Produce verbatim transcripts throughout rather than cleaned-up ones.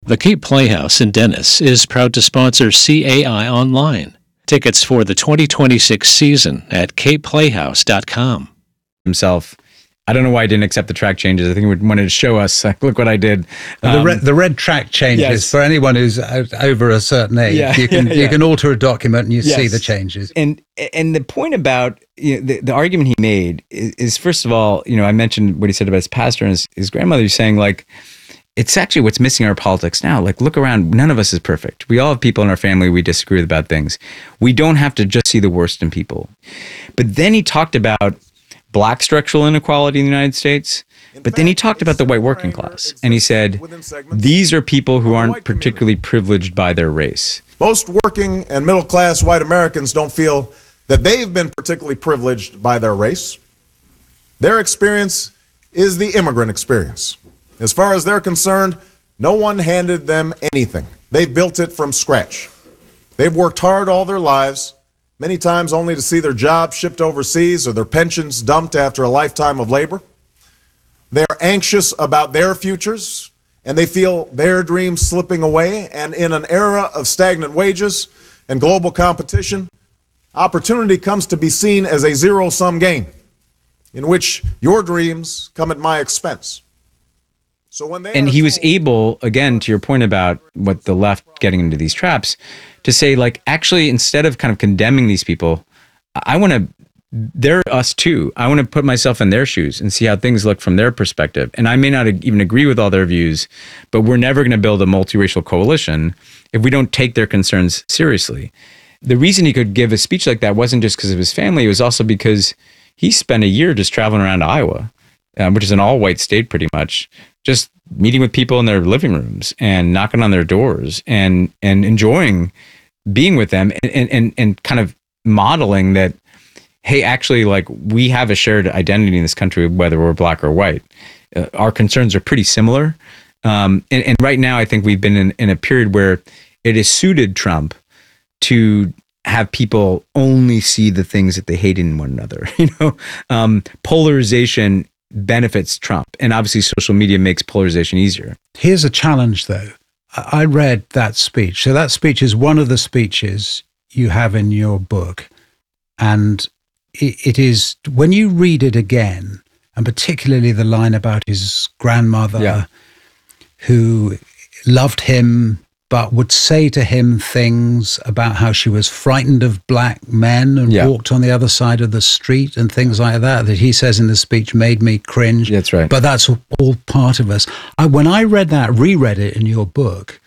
The Cape Playhouse in Dennis is proud to sponsor C A I Online. Tickets for the twenty twenty-six season at cape playhouse dot com. Himself. I don't know why I didn't accept the track changes. I think he wanted to show us, like, look what I did. Um, the, red, the red track changes, yes. For anyone who's over a certain age, yeah, you can yeah, you yeah. can alter a document and you yes. see the changes. And and the point about, you know, the, the argument he made is, is, first of all, you know, I mentioned what he said about his pastor and his, his grandmother. He's saying, like, it's actually what's missing in our politics now. Like, look around. None of us is perfect. We all have people in our family we disagree with about things. We don't have to just see the worst in people. But then he talked about Black structural inequality in the United States, but then he talked about the white working class. And he said, these are people who aren't particularly privileged by their race. Most working and middle-class white Americans don't feel that they've been particularly privileged by their race. Their experience is the immigrant experience. As far as they're concerned, no one handed them anything. They've built it from scratch. They've worked hard all their lives, many times only to see their jobs shipped overseas or their pensions dumped after a lifetime of labor. They're anxious about their futures, and they feel their dreams slipping away. And in an era of stagnant wages and global competition, opportunity comes to be seen as a zero-sum game in which your dreams come at my expense. So when they and he was told- able, again, to your point about what the left getting into these traps, to say, like, actually, instead of kind of condemning these people, I want to, they're us too. I want to put myself in their shoes and see how things look from their perspective. And I may not even agree with all their views, but we're never going to build a multiracial coalition if we don't take their concerns seriously. The reason he could give a speech like that wasn't just because of his family. It was also because he spent a year just traveling around to Iowa, um, which is an all-white state pretty much, just meeting with people in their living rooms and knocking on their doors and and enjoying being with them and and and kind of modeling that, hey, actually, like, we have a shared identity in this country, whether we're black or white. Uh, our concerns are pretty similar. Um, and, and right now, I think we've been in, in a period where it has suited Trump to have people only see the things that they hate in one another. You know, um, polarization benefits Trump. And obviously social media makes polarization easier. Here's a challenge, though. I read that speech. So that speech is one of the speeches you have in your book. And it is, when you read it again, and particularly the line about his grandmother, yeah. who loved him, but would say to him things about how she was frightened of black men and yeah. walked on the other side of the street and things like that, that he says in the speech made me cringe. That's right. But that's all part of us. I, when I read that, reread it in your book,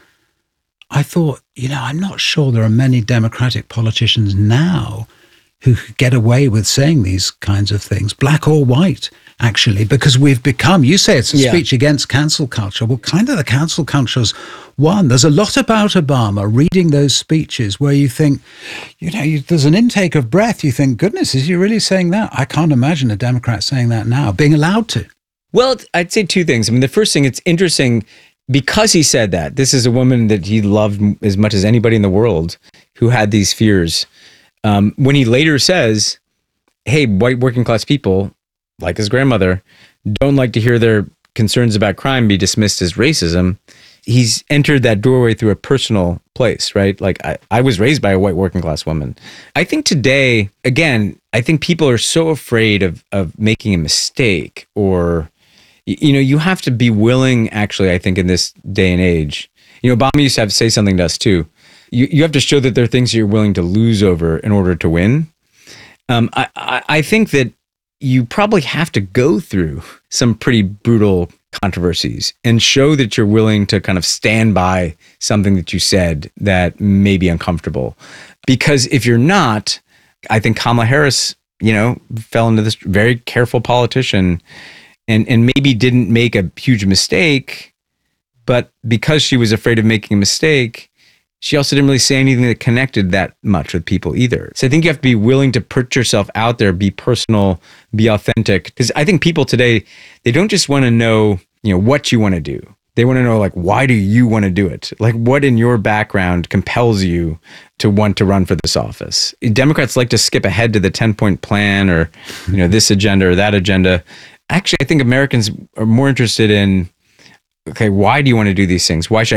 I thought, you know, I'm not sure there are many Democratic politicians now who could get away with saying these kinds of things, black or white, actually, because we've become, you say it's a yeah. speech against cancel culture. Well, kind of the cancel culture's one. There's a lot about Obama, reading those speeches where you think, you know, you, there's an intake of breath. You think, goodness, is he really saying that? I can't imagine a Democrat saying that now, being allowed to. Well, I'd say two things. I mean, the first thing, it's interesting because he said that. This is a woman that he loved as much as anybody in the world who had these fears. Um, when he later says, hey, white working class people, like his grandmother, don't like to hear their concerns about crime be dismissed as racism, he's entered that doorway through a personal place, right? Like, I, I was raised by a white working class woman. I think today, again, I think people are so afraid of of making a mistake, or, you know, you have to be willing, actually, I think in this day and age, you know, Obama used to have to say something to us too. You you have to show that there are things you're willing to lose over in order to win. Um, I, I, I think that you probably have to go through some pretty brutal controversies and show that you're willing to kind of stand by something that you said that may be uncomfortable. Because if you're not, I think Kamala Harris, you know, fell into this very careful politician and, and maybe didn't make a huge mistake, but because she was afraid of making a mistake, she also didn't really say anything that connected that much with people either. So I think you have to be willing to put yourself out there, be personal, be authentic. Because I think people today, they don't just want to know, you know, what you want to do. They want to know, like, why do you want to do it? Like, what in your background compels you to want to run for this office? Democrats like to skip ahead to the ten-point plan or, you know, this agenda or that agenda. Actually, I think Americans are more interested in, okay, why do you want to do these things? Why should I